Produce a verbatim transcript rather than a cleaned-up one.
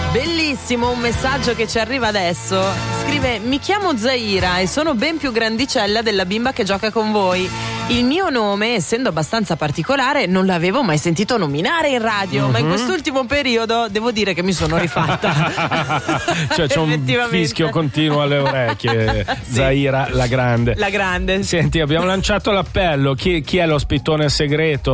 Bellissimo un messaggio che ci arriva adesso. Scrive: mi chiamo Zaira e sono ben più grandicella della bimba che gioca con voi. Il mio nome, essendo abbastanza particolare, non l'avevo mai sentito nominare in radio, mm-hmm. ma in quest'ultimo periodo devo dire che mi sono rifatta. Cioè c'è un fischio continuo alle orecchie. Sì. Zaira la grande. La grande. Senti, abbiamo lanciato l'appello. Chi, chi è lo spittone segreto?